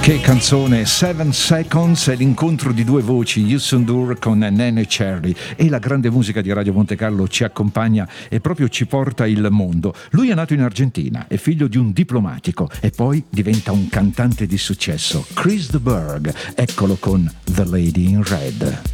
Che canzone, 7 Seconds, è l'incontro di due voci, Youssou N'Dour con Neneh Cherry, e la grande musica di Radio Monte Carlo ci accompagna e proprio ci porta il mondo. Lui è nato in Argentina, è figlio di un diplomatico e poi diventa un cantante di successo. Chris de Burgh, eccolo con The Lady in Red.